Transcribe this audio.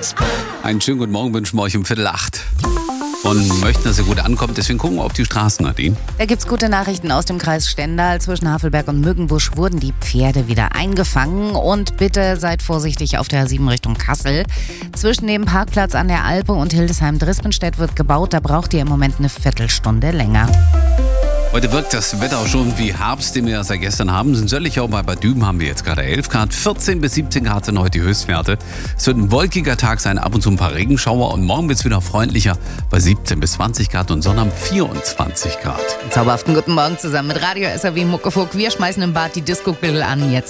Einen schönen guten Morgen wünschen wir euch um 7:45. Und möchten, dass ihr gut ankommt. Deswegen gucken wir auf die Straßen, Nadine. Da gibt's gute Nachrichten aus dem Kreis Stendal. Zwischen Havelberg und Mückenbusch wurden die Pferde wieder eingefangen. Und bitte seid vorsichtig auf der A7 Richtung Kassel. Zwischen dem Parkplatz an der Alpe und Hildesheim-Drispenstedt wird gebaut. Da braucht ihr im Moment eine Viertelstunde länger. Heute wirkt das Wetter auch schon wie Herbst, den wir ja seit gestern haben. In Söllichau bei Bad Düben haben wir jetzt gerade 11 Grad. 14 bis 17 Grad sind heute die Höchstwerte. Es wird ein wolkiger Tag sein, ab und zu ein paar Regenschauer. Und morgen wird es wieder freundlicher bei 17 bis 20 Grad und Sonne am 24 Grad. Zauberhaften guten Morgen zusammen mit Radio SAW Muckefuck. Wir schmeißen im Bad die Disco-Grill an. Jetzt